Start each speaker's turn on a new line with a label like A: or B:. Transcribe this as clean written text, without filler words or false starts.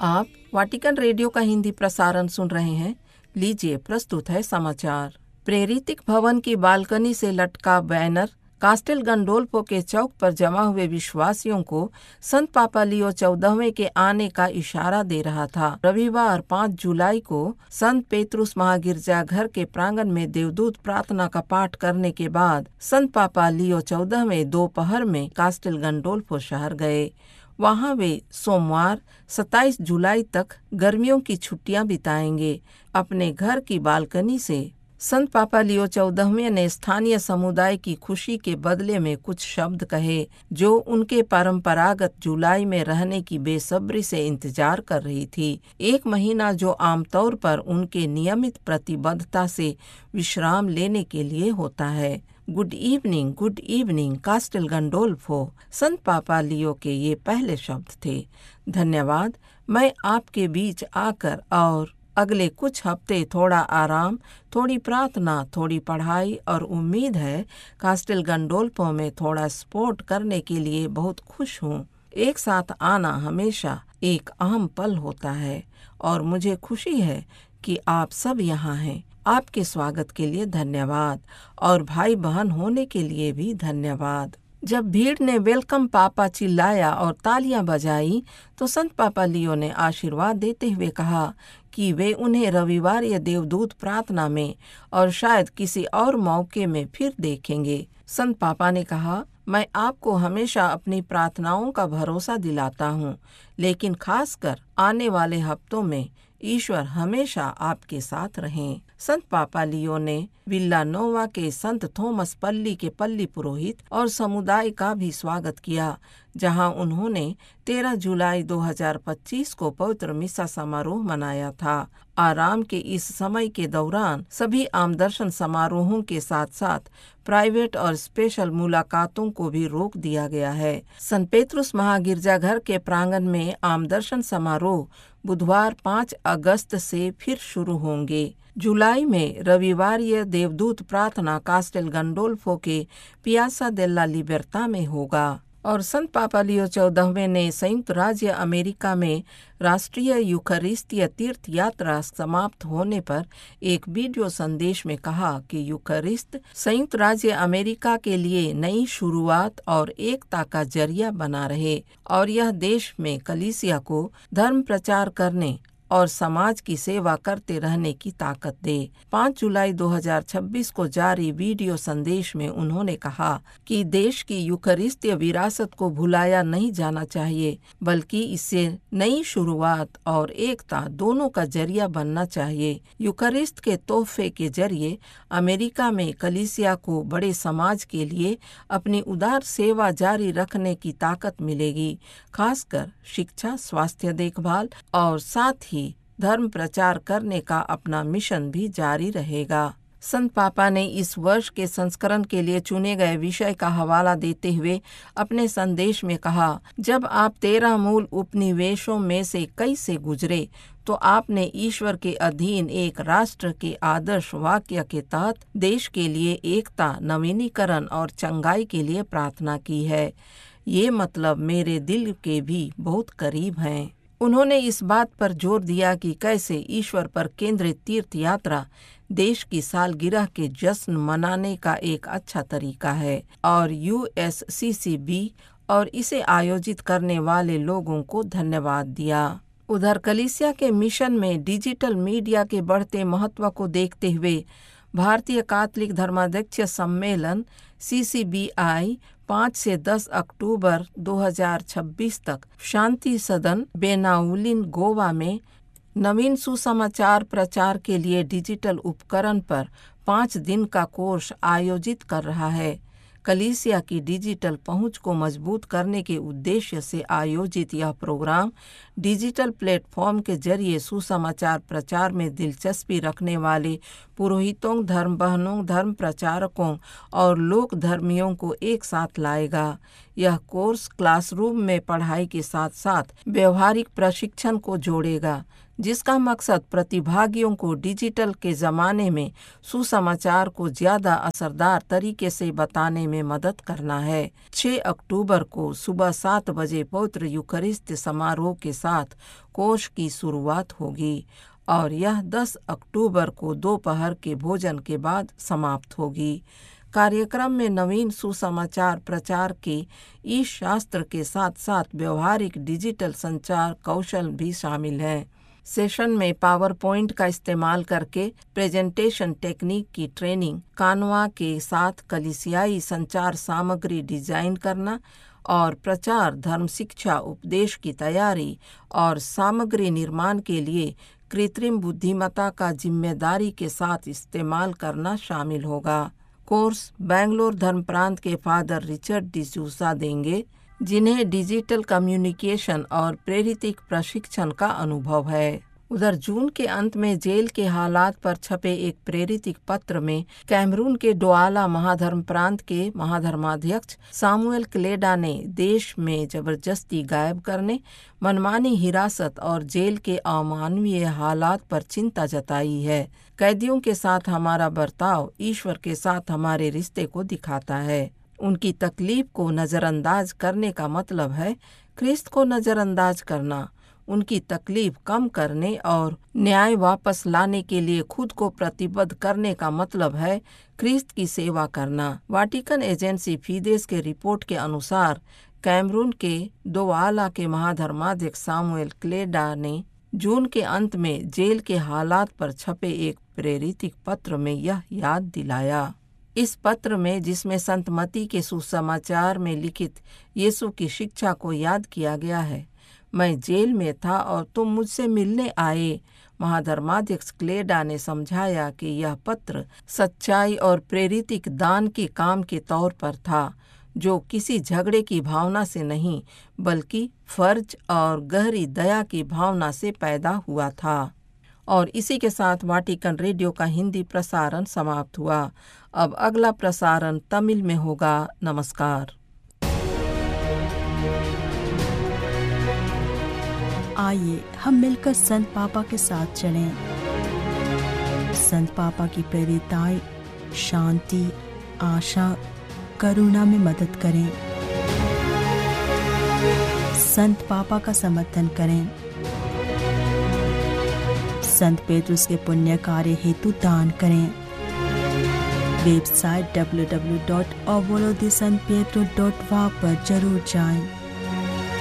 A: आप Vatican radio का हिंदी प्रसारण सुन रहे हैं। लीजिए, प्रस्तुत है समाचार। प्रेरितिक भवन की बालकनी से लटका बैनर कास्टेल गंडोल्फो के चौक पर जमा हुए विश्वासियों को संत पापा लियो 14वें के आने का इशारा दे रहा था। रविवार 5 जुलाई को संत पेत्रुस महागिरजाघर के प्रांगण में देवदूत प्रार्थना का पाठ करने के बाद संत पापा लियो 14वें दोपहर में कास्टेल गंडोल्फो शहर गए। वहां वे सोमवार 27 जुलाई तक गर्मियों की छुट्टियां बिताएंगे। अपने घर की बालकनी से संत पापा लियो 14वें ने स्थानीय समुदाय की खुशी के बदले में कुछ शब्द कहे जो उनके परंपरागत जुलाई में रहने की बेसब्री से इंतजार कर रही थी। एक महीना जो आमतौर पर उनके नियमित प्रतिबद्धता से विश्राम लेने के लिए होता है। गुड इवनिंग कास्टेल गंडोल्फो, संत पापा लियो के ये पहले शब्द थे। धन्यवाद, मैं आपके बीच आकर और अगले कुछ हफ्ते थोड़ा आराम, थोड़ी प्रार्थना, थोड़ी पढ़ाई और उम्मीद है कास्टेल गंडोल्फो में थोड़ा स्पोर्ट करने के लिए बहुत खुश हूँ। एक साथ आना हमेशा एक अहम पल होता है और मुझे खुशी है कि आप सब यहाँ हैं। आपके स्वागत के लिए धन्यवाद और भाई बहन होने के लिए भी धन्यवाद। जब भीड़ ने वेलकम पापा चिल्लाया और तालियां बजाई तो संत पापा लियो ने आशीर्वाद देते हुए कहा कि वे उन्हें रविवार या देवदूत प्रार्थना में और शायद किसी और मौके में फिर देखेंगे। संत पापा ने कहा, मैं आपको हमेशा अपनी प्रार्थनाओं का भरोसा दिलाता हूँ, लेकिन खासकर आने वाले हफ्तों में ईश्वर हमेशा आपके साथ रहें। संत पापा लियो ने विल्ला नोवा के संत थॉमस पल्ली के पल्ली पुरोहित और समुदाय का भी स्वागत किया, जहां उन्होंने 13 जुलाई 2025 को पवित्र मिसा समारोह मनाया था। आराम के इस समय के दौरान सभी आम दर्शन समारोहों के साथ साथ प्राइवेट और स्पेशल मुलाकातों को भी रोक दिया गया है। संत पेत्रुस महागिरजाघर के प्रांगण में आम दर्शन समारोह बुधवार 5 अगस्त से फिर शुरू होंगे। जुलाई में रविवारीय देवदूत प्रार्थना कास्टेल गंडोल्फो के पियासा देला लिबर्ता में होगा। और संत पापा लियो 14वें ने संयुक्त राज्य अमेरिका में राष्ट्रीय यूखरिस्तीय तीर्थ यात्रा समाप्त होने पर एक वीडियो संदेश में कहा कि यूखरिस्त संयुक्त राज्य अमेरिका के लिए नई शुरुआत और एकता का जरिया बना रहे और यह देश में कलीसिया को धर्म प्रचार करने और समाज की सेवा करते रहने की ताकत दे। 5 जुलाई 2026 को जारी वीडियो संदेश में उन्होंने कहा कि देश की यूखरिस्तीय विरासत को भुलाया नहीं जाना चाहिए, बल्कि इससे नई शुरुआत और एकता दोनों का जरिया बनना चाहिए। यूखरिस्त के तोहफे के जरिए अमेरिका में कलीसिया को बड़े समाज के लिए अपनी उदार सेवा जारी रखने की ताकत मिलेगी, खासकर शिक्षा, स्वास्थ्य देखभाल और साथ ही धर्म प्रचार करने का अपना मिशन भी जारी रहेगा। संत पापा ने इस वर्ष के संस्करण के लिए चुने गए विषय का हवाला देते हुए अपने संदेश में कहा, जब आप 13 मूल उपनिवेशों में से कई से गुजरे तो आपने ईश्वर के अधीन एक राष्ट्र के आदर्श वाक्य के तहत देश के लिए एकता, नवीनीकरण और चंगाई के लिए प्रार्थना की है। ये मतलब मेरे दिल के भी बहुत करीब हैं। उन्होंने इस बात पर जोर दिया कि कैसे ईश्वर पर केंद्रित तीर्थ यात्रा देश की सालगिरह के जश्न मनाने का एक अच्छा तरीका है और USCCB और इसे आयोजित करने वाले लोगों को धन्यवाद दिया। उधर कलीसिया के मिशन में डिजिटल मीडिया के बढ़ते महत्व को देखते हुए भारतीय कैथोलिक धर्माध्यक्ष सम्मेलन CCBI 5 से 10 अक्टूबर 2026 तक शांति सदन बेनाउलिन गोवा में नवीन सुसमाचार प्रचार के लिए डिजिटल उपकरण पर 5 दिन का कोर्स आयोजित कर रहा है। कलीसिया की डिजिटल पहुंच को मजबूत करने के उद्देश्य से आयोजित यह प्रोग्राम डिजिटल प्लेटफॉर्म के जरिए सुसमाचार प्रचार में दिलचस्पी रखने वाले पुरोहितों, धर्म बहनों, धर्म प्रचारकों और लोक धर्मियों को एक साथ लाएगा। यह कोर्स क्लासरूम में पढ़ाई के साथ साथ व्यवहारिक प्रशिक्षण को जोड़ेगा, जिसका मकसद प्रतिभागियों को डिजिटल के ज़माने में सुसमाचार को ज़्यादा असरदार तरीके से बताने में मदद करना है। 6 अक्टूबर को सुबह 7 बजे पवित्र यूखरिस्त समारोह के साथ कोष की शुरुआत होगी और यह 10 अक्टूबर को दोपहर के भोजन के बाद समाप्त होगी। कार्यक्रम में नवीन सुसमाचार प्रचार के इस शास्त्र के साथ साथ व्यवहारिक डिजिटल संचार कौशल भी शामिल हैं। सेशन में पावर पॉइंट का इस्तेमाल करके प्रेजेंटेशन टेक्निक की ट्रेनिंग, कानवा के साथ कलीसियाई संचार सामग्री डिजाइन करना और प्रचार, धर्म शिक्षा, उपदेश की तैयारी और सामग्री निर्माण के लिए कृत्रिम बुद्धिमत्ता का जिम्मेदारी के साथ इस्तेमाल करना शामिल होगा। कोर्स बेंगलोर धर्म प्रांत के फादर रिचर्ड डिसूसा देंगे, जिन्हें डिजिटल कम्युनिकेशन और प्रेरितिक प्रशिक्षण का अनुभव है। उधर जून के अंत में जेल के हालात पर छपे एक प्रेरितिक पत्र में कैमरून के डोआला महाधर्म प्रांत के महाधर्माध्यक्ष सामुएल क्लेडा ने देश में जबरदस्ती गायब करने, मनमानी हिरासत और जेल के अमानवीय हालात पर चिंता जताई है। कैदियों के साथ हमारा बर्ताव ईश्वर के साथ हमारे रिश्ते को दिखाता है। उनकी तकलीफ को नज़रअंदाज करने का मतलब है ख्रिस्त को नज़रअंदाज करना। उनकी तकलीफ कम करने और न्याय वापस लाने के लिए खुद को प्रतिबद्ध करने का मतलब है ख्रिस्त की सेवा करना। वाटिकन एजेंसी फीदेस के रिपोर्ट के अनुसार कैमरून के डोआला के महाधर्माध्यक्ष सामुएल क्लेडा ने जून के अंत में जेल के हालात पर छपे एक प्रेरितिक पत्र में यह याद दिलाया। इस पत्र में, जिसमें संत मती के सुसमाचार में लिखित यीशु की शिक्षा को याद किया गया है, मैं जेल में था और तुम मुझसे मिलने आए। महाधर्माध्यक्ष क्लेडा ने समझाया कि यह पत्र सच्चाई और प्रेरितिक दान के काम के तौर पर था, जो किसी झगड़े की भावना से नहीं बल्कि फर्ज और गहरी दया की भावना से पैदा हुआ था। और इसी के साथ वाटिकन रेडियो का हिंदी प्रसारण समाप्त हुआ। अब अगला प्रसारण तमिल में होगा। नमस्कार।
B: आइए हम मिलकर संत पापा के साथ चलें। संत पापा की प्रेरिताएं शांति, आशा, करुणा में मदद करें। संत पापा का समर्थन करें। संत पेट्रुस के पुण्य कार्य हेतु दान करें। वेबसाइट www.ovolodesanpetro.va पर जरूर जाएं।